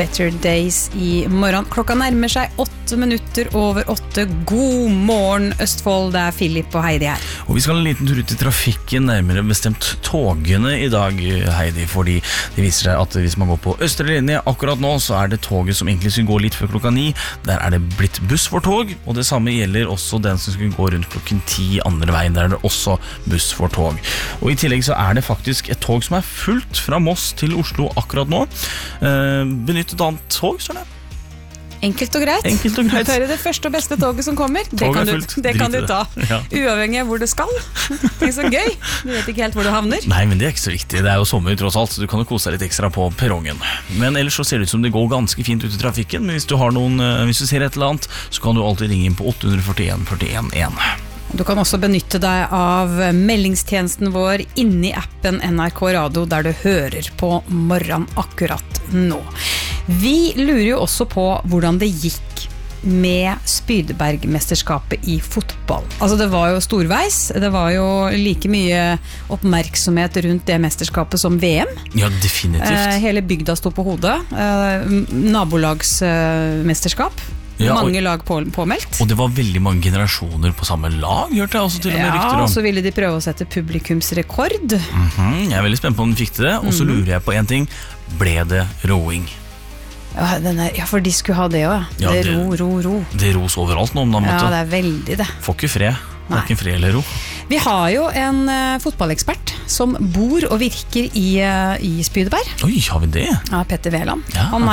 Better Days I morgen. Klokka nærmer seg 8:08. God morgen, Østfold. Det Philip og Heidi her. Og vi skal en liten tur ut I trafikken, nærmere bestemt togene I dag, Heidi, fordi det viser seg at hvis man går på Østre linje akkurat nå, så det toget som egentlig skulle gå litt før klokka 9. Der det blitt buss for tog, og det samme gjelder også den som skulle gå rundt klokken 10 andre veien. Der det også buss for tog. Og I tillegg så det faktisk et tog som fullt fra Moss til Oslo akkurat nå. Benytt et annet tog, står det. Enkelt og greit. Enkelt og greit. Det første og beste toget som kommer. Det kan du ta. Ja. Uavhengig av hvor det skal. Det så gøy. Du vet ikke helt hvor du havner. Nei, men det ikke så viktig. Det jo sommer tross alt, så du kan jo kose deg litt ekstra på perrongen. Men ellers så ser det ut som det går ganske fint ut I trafikken. Men hvis du ser et eller annet, så kan du alltid ringe inn på 841 41 1. Du kan også benytte deg av meldingstjenesten vår inni appen NRK Radio, der du hører på morgen akkurat nå. Vi lurer jo også på hvordan det gikk med Spydeberg-mesterskapet I fotball. Altså det var jo storveis, det var jo like mye oppmerksomhet rundt det mesterskapet som VM. Ja, definitivt. Hele bygda stod på hodet. Nabolagsmesterskap. Ja, mange lag påmeldt. Og det var veldig mange generasjoner på samme lag, hørte jeg også til og med rykter om. Ja, så ville de prøve å sette publikumsrekord. Jeg veldig spent på om de fikk det, og så lurer jeg på en ting. Ble det roing? Ja, for de skulle ha det også. Ja, ro. Det ros overalt nå om dagen. Ja, det veldig det. Får ikke fred. Hverken fred eller ro. Vi har jo en fotballekspert som bor og virker I Spydeberg. Oi, har vi det? Ja, Petter Veland. Ja. Han